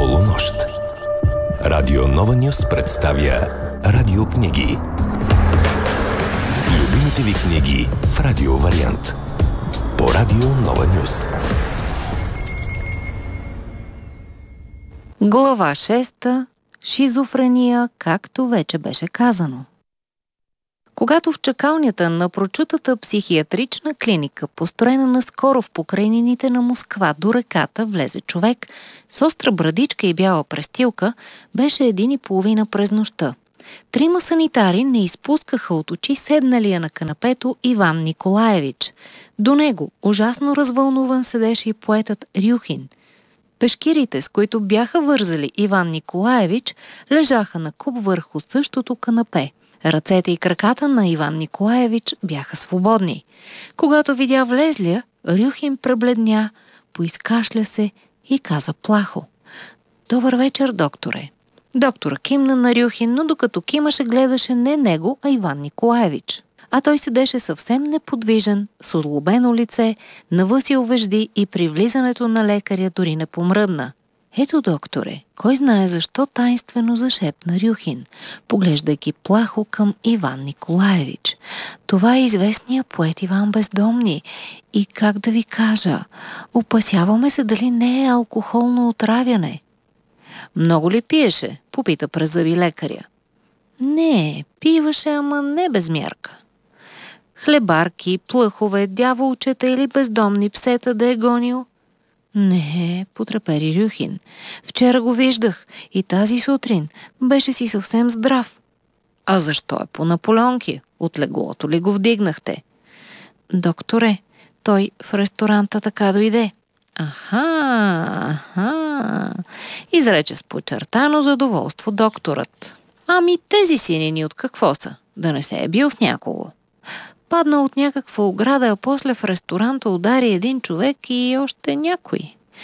Полунощ. Радио Нова Нюс представя радиокниги. Любимите ви книги в радио вариант. По Радио Нова Нюс. Глава 6. Шизофрения, както вече беше казано. Когато в чакалнята на прочутата психиатрична клиника, построена наскоро в покрайнините на Москва до реката, влезе човек с остра брадичка и бяла престилка, беше 1:30 през нощта. 3 санитари не изпускаха от очи седналия на канапето Иван Николаевич. До него, ужасно развълнуван, седеше и поетът Рюхин. Пешкирите, с които бяха вързали Иван Николаевич, лежаха на куп върху същото канапе. Ръцете и краката на Иван Николаевич бяха свободни. Когато видя влезлия, Рюхин пребледня, поизкашля се и каза плахо: „Добър вечер, докторе." Доктора кимна на Рюхин, но докато кимаше, гледаше не него, а Иван Николаевич. А той седеше съвсем неподвижен, с озлобено лице, навъсил вежди и при влизането на лекаря дори не помръдна. „Ето, докторе", кой знае защо таинствено зашепна Рюхин, поглеждайки плахо към Иван Николаевич. „Това е известният поет Иван Бездомни и, как да ви кажа, опасяваме се дали не е алкохолно отравяне." „Много ли пиеше?" попита през зъби лекаря. „Не, пиваше, ама не без мярка." „Хлебарки, плъхове, дяволчета или бездомни псета да е гонил?" „Не", потрепери Рюхин. „Вчера го виждах и тази сутрин беше си съвсем здрав." „А защо е по наполеонки? От леглото ли го вдигнахте?" „Докторе, той в ресторанта така дойде." Аха, изрече с подчертано задоволство докторът. „Ами тези синини от какво са? Да не се е бил с някого?" „Падна от някаква ограда, а после в ресторанта удари един човек и още някой."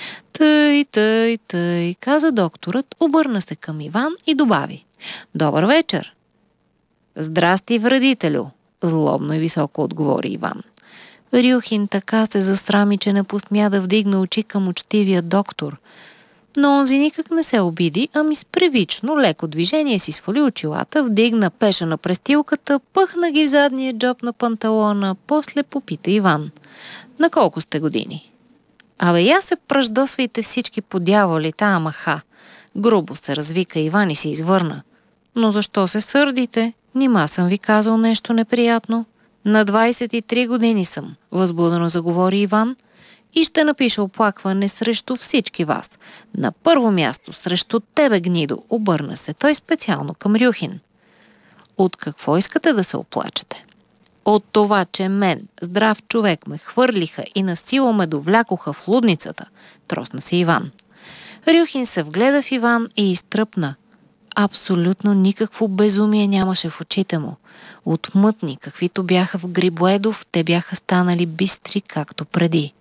Тъй, каза докторът, обърна се към Иван и добави: „Добър вечер." „Здрасти, вредителю", злобно и високо отговори Иван. Рюхин така се засрами, че не посмя да вдигна очи към учтивия доктор. Но онзи никак не се обиди, ами с привично леко движение си свали очилата, вдигна пеша на престилката, пъхна ги в задния джоб на панталона, после попита Иван: „На колко сте години?" „Абе, я се пръждосвайте всички по дяволите, ама ха." Грубо се развика Иван и се извърна. „Но защо се сърдите? Нима съм ви казал нещо неприятно?" „На 23 години съм", възбудено заговори Иван, „и ще напиша оплакване срещу всички вас. На първо място срещу тебе, гнидо", обърна се той специално към Рюхин. „От какво искате да се оплачете?" „От това, че мен, здрав човек, ме хвърлиха и насила ме довлякоха в лудницата", тросна се Иван. Рюхин се вгледа в Иван и изтръпна. Абсолютно никакво безумие нямаше в очите му. От мътни, каквито бяха в Грибоедов, те бяха станали бистри, както преди.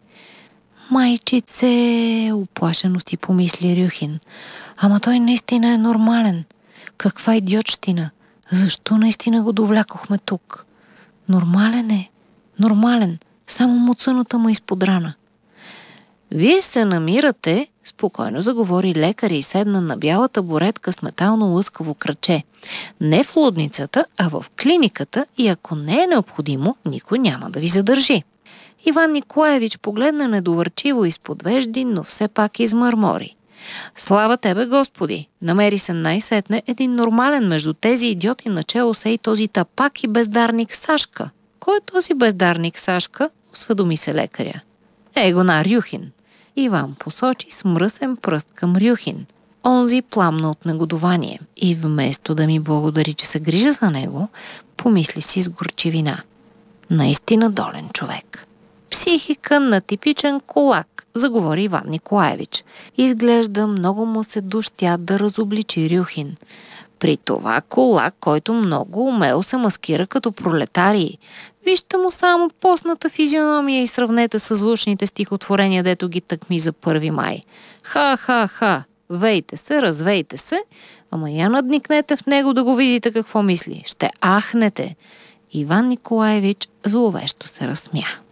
„Майчице", уплашено си помисли Рюхин. „Ама той наистина е нормален. Каква идиотщина! Защо наистина го довлякохме тук? Нормален е. Нормален. Само муцуната му изподрана." „Вие се намирате", спокойно заговори лекар и седна на бяла табуретка с метално лъскаво краче, „не в лудницата, а в клиниката и ако не е необходимо, никой няма да ви задържи." Иван Николаевич погледна недоверчиво изпод вежди, но все пак измърмори: „Слава тебе, Господи! Намери се най-сетне един нормален между тези идиоти, начело се и този тапак и бездарник Сашка." „Кой е този бездарник Сашка?" осведоми се лекаря. „Его на Рюхин." Иван посочи с мръсен пръст към Рюхин. Онзи пламна от негодование и вместо да ми благодари, че се грижа за него, помисли си с горчивина: „Наистина долен човек. Психика на типичен кулак", заговори Иван Николаевич. Изглежда много му се дощя да разобличи Рюхин. „При това кулак, който много умело се маскира като пролетарии. Вижте му само постната физиономия и сравнете с звучните стихотворения, дето ги тъкми за 1 май. Ха, вейте се, развейте се, ама я надникнете в него да го видите какво мисли. Ще ахнете." Иван Николаевич зловещо се разсмя.